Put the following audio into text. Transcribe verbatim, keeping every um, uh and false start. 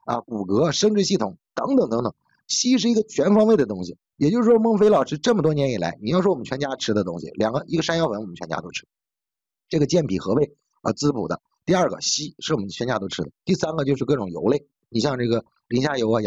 啊、骨骼、生殖系统等等等等。硒是一个全方位的东西，也就是说，孟非老师这么多年以来，你要说我们全家吃的东西，两个一个山药粉我们全家都吃，这个健脾和胃啊滋补的。第二个硒是我们全家都吃的。第三个就是各种油类，你像这个磷虾油啊。